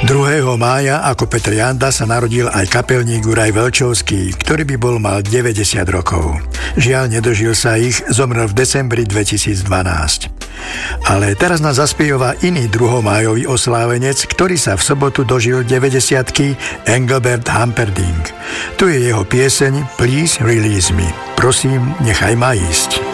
2. mája ako Petr Janda sa narodil aj kapelník Juraj Velčovský, ktorý by bol mal 90 rokov. Žiaľ, nedožil sa ich, zomrel v decembri 2012. Ale teraz nás zaspieva iný 2. májový oslávenec, ktorý sa v sobotu dožil 90-ky, Engelbert Humperdinck. Tu je jeho pieseň Please Release Me. Prosím, nechaj ma ísť.